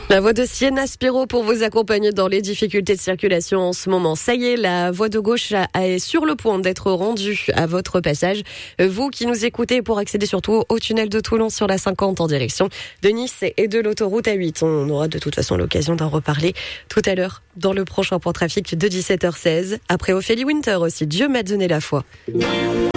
La voie de Siena Spiro pour vous accompagner dans les difficultés de circulation en ce moment. Ça y est, la voie de gauche est sur le point d'être rendue à votre passage. Vous qui nous écoutez, pour accéder surtout au tunnel de Toulon sur la 50 en direction de Nice et de l'autoroute A8. On aura de toute façon l'occasion d'en reparler tout à l'heure dans le prochain point trafic de 17h16. Après Ophélie Winter aussi, Dieu m'a donné la foi.